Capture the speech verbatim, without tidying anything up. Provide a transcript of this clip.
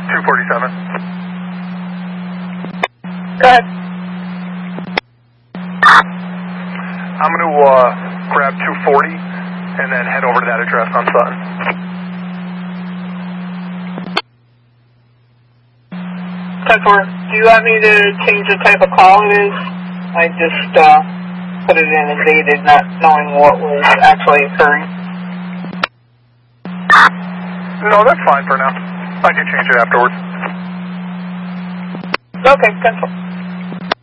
two forty-seven. Go ahead. I'm going to uh, grab two forty and then head over to that address on Sutton. ten four, do you want me to change the type of call it is? I just uh, put it in as dated, not knowing what was actually occurring. No, that's fine for now. I can change it afterwards. Okay, ten four.